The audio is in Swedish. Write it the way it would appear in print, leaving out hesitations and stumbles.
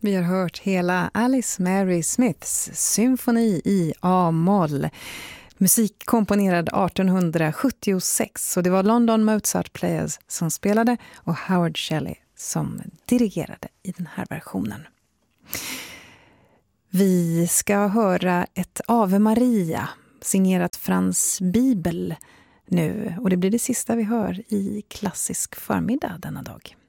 Vi har hört hela Alice Mary Smiths symfoni i A-moll. Musik komponerad 1876, och det var London Mozart Players som spelade och Howard Shelley som dirigerade i den här versionen. Vi ska höra ett Ave Maria signerat Franz Bibel nu, och det blir det sista vi hör i klassisk förmiddag denna dag.